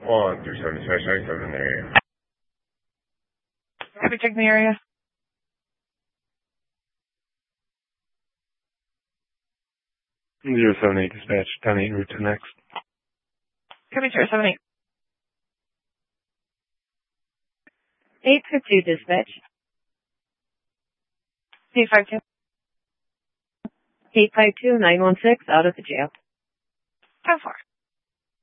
137 area. Copy, check the area. 078 dispatch, down 8 route to next. Copy, 078. 852 dispatch. 852. 852 916 out of the jail. 10-4.